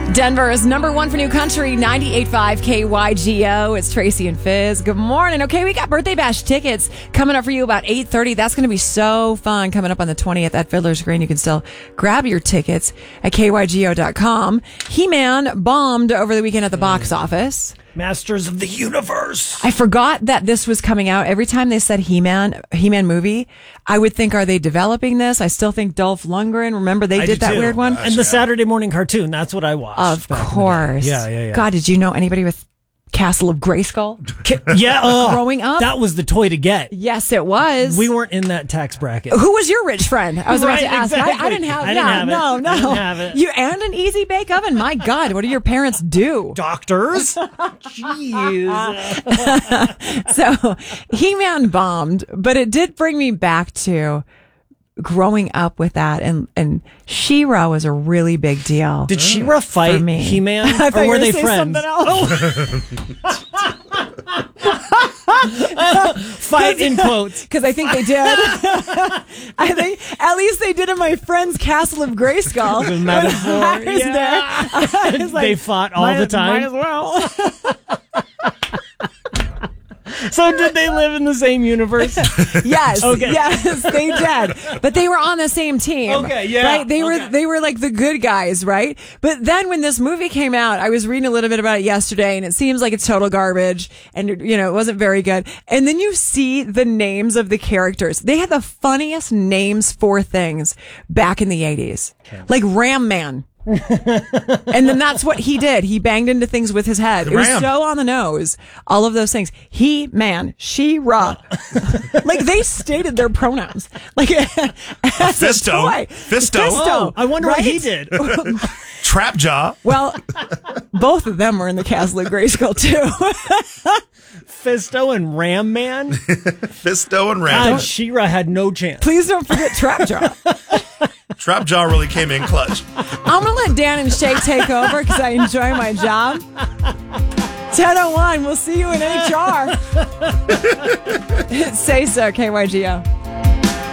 Denver is number one for new country, 98.5 KYGO. It's Tracy and Fizz. Good morning. Okay, we got Birthday Bash tickets coming up for you about 8:30. That's going to be so fun coming up on the 20th at Fiddler's Green. You can still grab your tickets at KYGO.com. He-Man bombed over the weekend at the box office. Masters of the Universe. I forgot that this was coming out. Every time they said He-Man movie, I would think, are they developing this? I still think Dolph Lundgren. Remember they did that weird one? And the Saturday morning cartoon. That's what I watched. Of course. Yeah. God, did you know anybody with Castle of Grayskull? Yeah. Growing up? That was the toy to get. Yes, it was. We weren't in that tax bracket. Who was your rich friend? I was about Right, to ask. exactly. I didn't have I didn't have it. No. I didn't have it. You and an easy bake oven? My God, what do your parents do? Doctors? Jeez. So He-Man bombed, but it did bring me back to growing up with that, and She-Ra was a really big deal. Did She-Ra fight me. He-Man? I thought Or you were were they gonna say friends? something else. Fight in quotes. Because I think they did. I think at least they did in my friend's Castle of Grayskull. The metaphor. I was there. I was like, They fought all the time. Might as well. So did they live in the same universe? Yes, Okay. yes, they did. But they were on the same team. Okay, yeah, Right? They were like the good guys, right? But then when this movie came out, I was reading a little bit about it yesterday, and it seems like it's total garbage, and it wasn't very good. And then you see the names of the characters. They had the funniest names for things back in the 80s. Like Ram Man. And then that's what he did. He banged into things with his head. It was so on the nose. All of those things. He-Man, She-Ra. Like they stated their pronouns. Like as Fisto. a toy. Fisto. Oh, I wonder what he did. Trapjaw. Well, both of them were in the Castle of Grayskull too. Fisto and Ram Man? Fisto and Ram. God, She-Ra had no chance. Please don't forget Trapjaw. Trapjaw really came in clutch. I'm going to let Dan and Shay take over because I enjoy my job. 10:01. We'll see you in HR. Say so, KYGO.